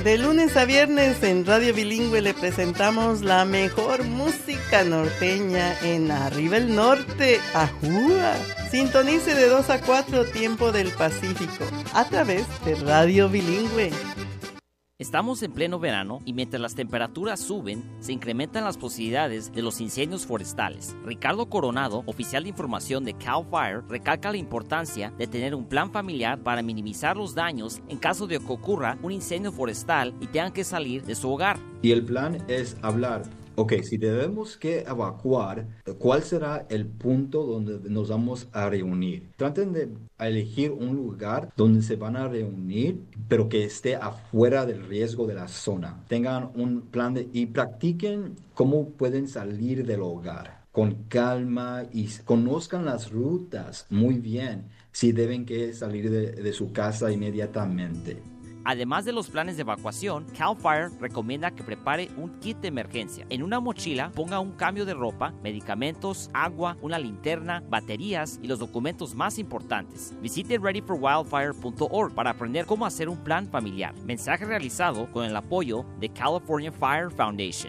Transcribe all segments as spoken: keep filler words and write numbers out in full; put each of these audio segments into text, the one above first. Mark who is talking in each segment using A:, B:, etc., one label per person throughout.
A: De lunes a viernes en Radio Bilingüe le presentamos la mejor música norteña en Arriba el Norte, ¡Ajúa! Sintonice de dos a cuatro tiempo del Pacífico a través de Radio Bilingüe.
B: Estamos en pleno verano y mientras las temperaturas suben, se incrementan las posibilidades de los incendios forestales. Ricardo Coronado, oficial de información de CAL FIRE, recalca la importancia de tener un plan familiar para minimizar los daños en caso de que ocurra un incendio forestal y tengan que salir de su hogar.
C: Y el plan es hablar. Ok, si debemos que evacuar, ¿cuál será el punto donde nos vamos a reunir? Traten de elegir un lugar donde se van a reunir, pero que esté afuera del riesgo de la zona. Tengan un plan de, y practiquen cómo pueden salir del hogar con calma y conozcan las rutas muy bien si deben que salir de, de su casa inmediatamente.
B: Además de los planes de evacuación, CAL FIRE recomienda que prepare un kit de emergencia. En una mochila ponga un cambio de ropa, medicamentos, agua, una linterna, baterías y los documentos más importantes. Visite ready for wildfire punto org para aprender cómo hacer un plan familiar. Mensaje realizado con el apoyo de California Fire Foundation.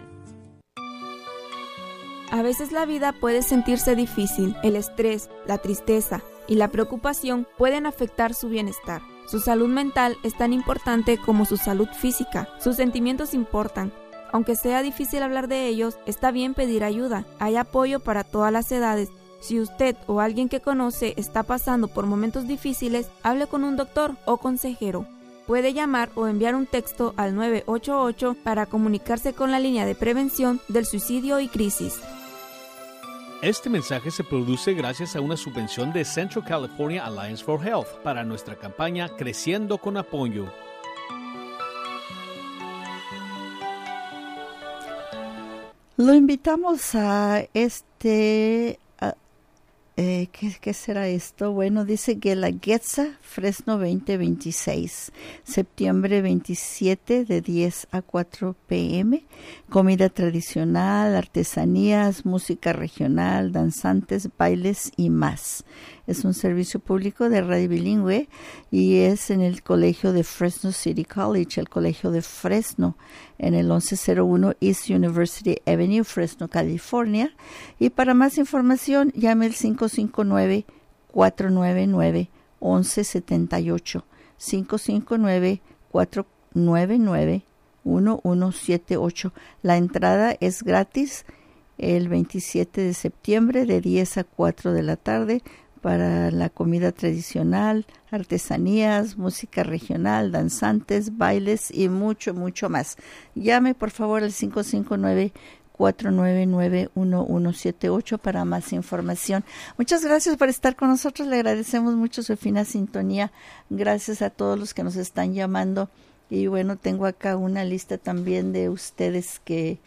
D: A veces la vida puede sentirse difícil. El estrés, la tristeza y la preocupación pueden afectar su bienestar. Su salud mental es tan importante como su salud física. Sus sentimientos importan. Aunque sea difícil hablar de ellos, está bien pedir ayuda. Hay apoyo para todas las edades. Si usted o alguien que conoce está pasando por momentos difíciles, hable con un doctor o consejero. Puede llamar o enviar un texto al nueve ocho ocho para comunicarse con la línea de prevención del suicidio y crisis.
E: Este mensaje se produce gracias a una subvención de Central California Alliance for Health para nuestra campaña Creciendo con Apoyo.
F: Lo invitamos a este... A, eh, ¿qué, ¿Qué será esto? Bueno, dice Guelaguetza, Fresno veinte veintiséis, septiembre veintisiete de diez a cuatro pe eme. Comida tradicional, artesanías, música regional, danzantes, bailes y más. Es un servicio público de Radio Bilingüe y es en el colegio de Fresno City College, el colegio de Fresno, en el once cero uno East University Avenue, Fresno, California. Y para más información, llame al cinco cinco nueve, cuatro nueve nueve, once setenta y ocho, cinco cinco nueve, cuatro nueve nueve, uno uno siete ocho. La entrada es gratis el veintisiete de septiembre de diez a cuatro de la tarde para la comida tradicional, artesanías, música regional, danzantes, bailes y mucho, mucho más. Llame por favor al cinco cinco nueve, cuatro nueve nueve, uno uno siete ocho para más información. Muchas gracias por estar con nosotros. Le agradecemos mucho su fina sintonía. Gracias a todos los que nos están llamando. Y bueno, tengo acá una lista también de ustedes que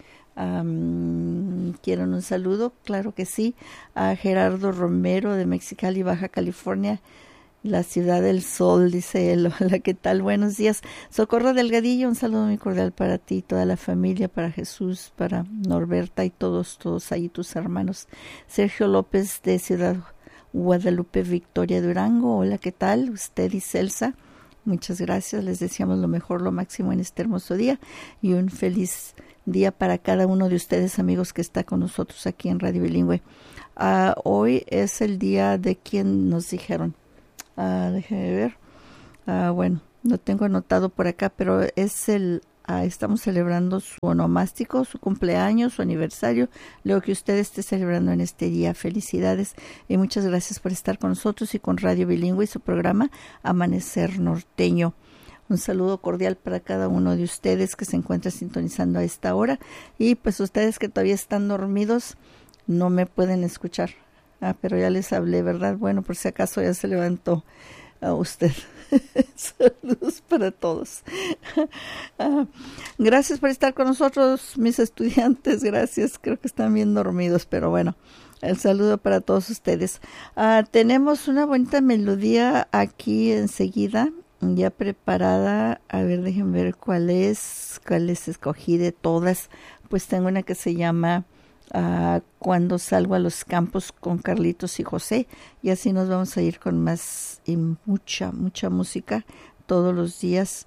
F: um, quieren un saludo. Claro que sí. A Gerardo Romero de Mexicali, Baja California, la ciudad del sol, dice él. Hola, ¿qué tal? Buenos días. Socorro Delgadillo, un saludo muy cordial para ti, toda la familia, para Jesús, para Norberta y todos, todos ahí tus hermanos. Sergio López de Ciudad Guadalupe, Victoria, Durango. Hola, ¿qué tal? Usted y Celsa. Muchas gracias, les deseamos lo mejor, lo máximo en este hermoso día y un feliz día para cada uno de ustedes, amigos, que está con nosotros aquí en Radio Bilingüe. Uh, hoy es el día de quien nos dijeron, uh, déjenme ver, uh, bueno, no tengo anotado por acá, pero es el, uh, estamos celebrando su onomástico, su cumpleaños, su aniversario, lo que usted esté celebrando en este día. Felicidades y muchas gracias por estar con nosotros y con Radio Bilingüe y su programa Amanecer Norteño. Un saludo cordial para cada uno de ustedes que se encuentra sintonizando a esta hora y pues ustedes que todavía están dormidos no me pueden escuchar, ah, pero ya les hablé, ¿verdad? Bueno, por si acaso ya se levantó a usted. Saludos para todos. Uh, gracias por estar con nosotros, mis estudiantes. Gracias, creo que están bien dormidos, pero bueno, el saludo para todos ustedes. Uh, tenemos una bonita melodía aquí enseguida, ya preparada. A ver, déjenme ver cuál es, cuál les escogí de todas. Pues tengo una que se llama Uh, Cuando salgo a los campos con Carlitos y José, y así nos vamos a ir con más y mucha, mucha música todos los días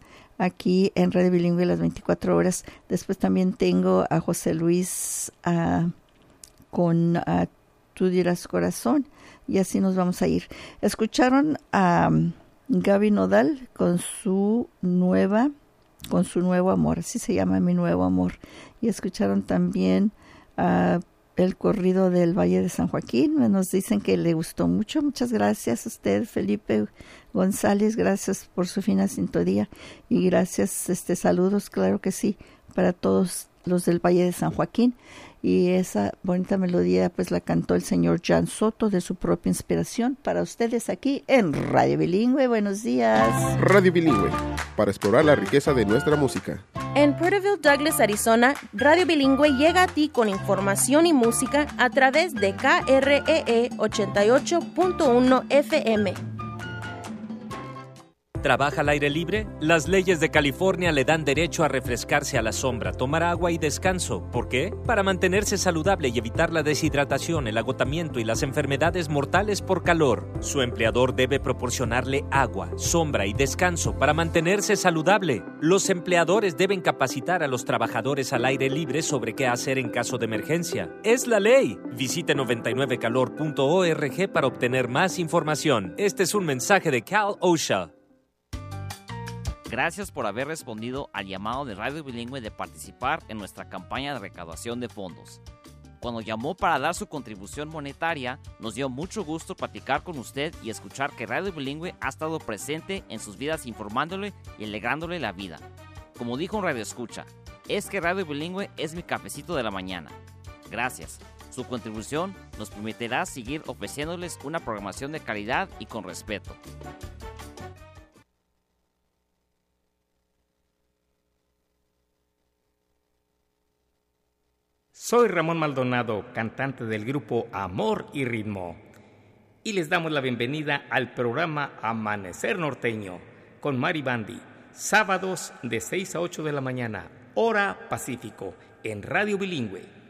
F: aquí en Radio Bilingüe las veinticuatro horas. Después también tengo a José Luis uh, con uh, Tú dirás corazón, y así nos vamos a ir. Escucharon a um, Gaby Nodal con su nueva, con su nuevo amor, así se llama, Mi Nuevo Amor. Y escucharon también a uh, el corrido del Valle de San Joaquín. Nos dicen que le gustó mucho. Muchas gracias a usted, Felipe González. Gracias por su fina sintonía y gracias, este, saludos, claro que sí, para todos los del Valle de San Joaquín. Y esa bonita melodía pues la cantó el señor Jan Soto de su propia inspiración para ustedes aquí en Radio Bilingüe. Buenos días.
G: Radio Bilingüe, para explorar la riqueza de nuestra música.
H: En Porterville, Douglas, Arizona, Radio Bilingüe llega a ti con información y música a través de K R E E ochenta y ocho punto uno F M.
I: ¿Trabaja al aire libre? Las leyes de California le dan derecho a refrescarse a la sombra, tomar agua y descanso. ¿Por qué? Para mantenerse saludable y evitar la deshidratación, el agotamiento y las enfermedades mortales por calor. Su empleador debe proporcionarle agua, sombra y descanso para mantenerse saludable. Los empleadores deben capacitar a los trabajadores al aire libre sobre qué hacer en caso de emergencia. ¡Es la ley! Visite noventa y nueve calor punto org para obtener más información. Este es un mensaje de Cal OSHA.
B: Gracias por haber respondido al llamado de Radio Bilingüe de participar en nuestra campaña de recaudación de fondos. Cuando llamó para dar su contribución monetaria, nos dio mucho gusto platicar con usted y escuchar que Radio Bilingüe ha estado presente en sus vidas informándole y alegrándole la vida. Como dijo un radioescucha, es que Radio Bilingüe es mi cafecito de la mañana. Gracias. Su contribución nos permitirá seguir ofreciéndoles una programación de calidad y con respeto.
J: Soy Ramón Maldonado, cantante del grupo Amor y Ritmo, y les damos la bienvenida al programa Amanecer Norteño con Mari Bandi, sábados de seis a ocho de la mañana, hora Pacífico, en Radio Bilingüe.